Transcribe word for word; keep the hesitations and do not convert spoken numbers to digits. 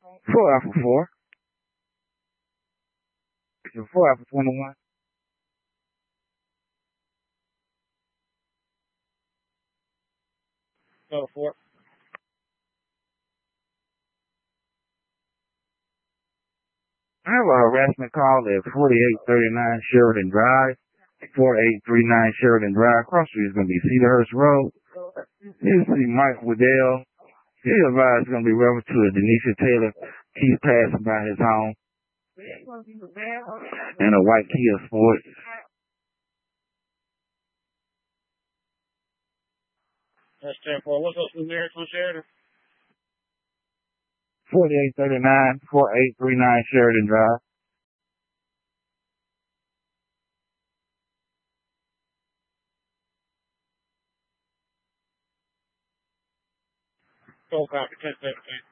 Four Alpha four. Four Alpha twenty-one. Go four. I have a harassment call at forty-eight thirty-nine Sheridan Drive. forty-eight thirty-nine Sheridan Drive. Cross street is going to be Cedarhurst Road. You see Mike Waddell. He advised it's going to be referred to a Denisha Taylor. He's passing by his home. And a white Kia Sport. That's ten four. What's up, Suzanne from Sheridan? forty-eight thirty-nine, forty-eight thirty-nine Sheridan Drive. Go copy. ten seventeen.